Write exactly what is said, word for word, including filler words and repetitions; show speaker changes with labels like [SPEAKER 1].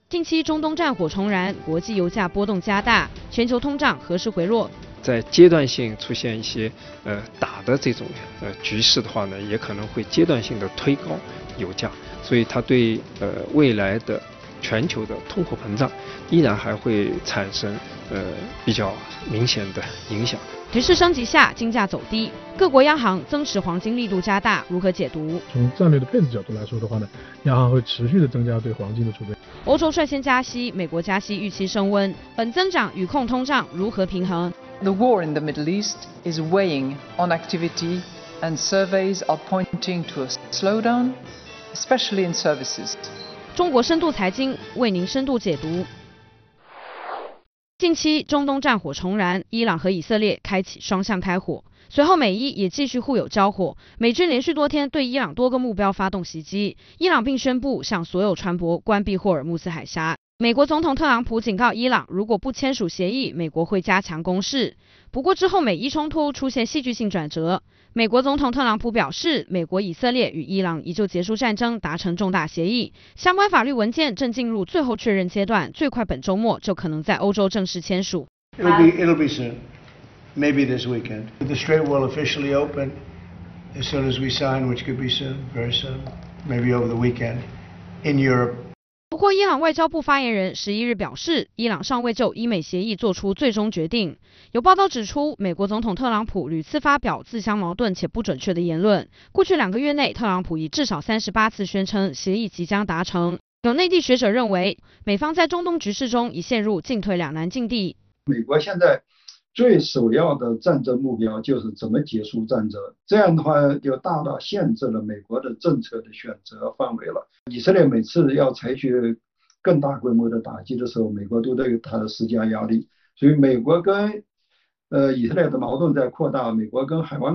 [SPEAKER 1] 近期中东战火重燃，国际油价波动加大，全球通胀何时回落？
[SPEAKER 2] 在阶段性出现一些呃打的这种呃局势的话呢，也可能会阶段性的推高油价，所以它对呃未来的全球的通货膨胀依然还会产生呃比较明显的影响。
[SPEAKER 1] 局势升级下，金价走低，各国央行增持黄金力度加大，如何解读？
[SPEAKER 3] 从战略的配置角度来说的话呢，央行会持续的增加对黄金的储备。
[SPEAKER 1] 欧洲率先加息，美国加息预期升温，本增长与控通胀如何平衡？
[SPEAKER 4] The war in the Middle East is weighing on activity, and surveys are pointing to a slowdown, especially in services.
[SPEAKER 1] 中国深度财经为您深度解读。近期中东战火重燃，伊朗和以色列开启双向开火，随后美伊也继续互有交火，美军连续多天对伊朗多个目标发动袭击，伊朗并宣布向所有船舶关闭霍尔木兹海峡。美国总统特朗普警告伊朗，如果不签署协议，美国会加强攻势。不过之后美伊冲突出现戏剧性转折，美国总统特朗普表示，美国、以色列与伊朗已就结束战争达成重大协议，相关法律文件正进入最后确认阶段，最快本周末就可能在欧洲正式签署。
[SPEAKER 5] It'll be, it'll be soon. Maybe this weekend. The Strait will officially open as soon as we sign, which could be soon, very soon. Maybe over the weekend in Europe.
[SPEAKER 1] 不过，伊朗外交部发言人十一日表示，伊朗尚未就伊美协议做出最终决定。有报道指出，美国总统特朗普屡次发表自相矛盾且不准确的言论。过去两个月内，特朗普已至少三十八次宣称协议即将达成。有内地学者认为，美方在中东局势中已陷入进退两难境地。
[SPEAKER 6] 美国现在最首要的战争目标就是怎么结束战争，这样的话就大大限制了美国的政策的选择范围了。以色列每次要采取更大规模的打击的时候，美国都对它施加压力，所以美国跟呃以色列的矛盾在扩大，美国跟海湾